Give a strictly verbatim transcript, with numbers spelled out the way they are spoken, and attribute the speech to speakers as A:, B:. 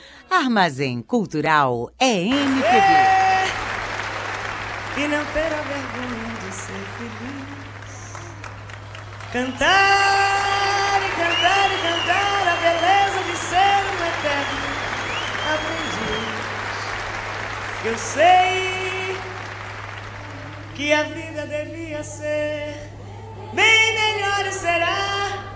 A: Armazém Cultural é M P B.
B: É, e não ter a vergonha de ser feliz. Cantar e cantar e cantar a beleza de ser um eterno aprendiz. Eu sei que a vida devia ser bem melhor e será.